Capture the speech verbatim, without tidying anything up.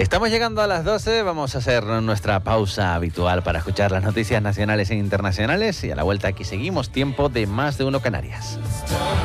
Estamos llegando a las doce, vamos a hacer nuestra pausa habitual para escuchar las noticias nacionales e internacionales y a la vuelta aquí seguimos, tiempo de Más de Uno Canarias.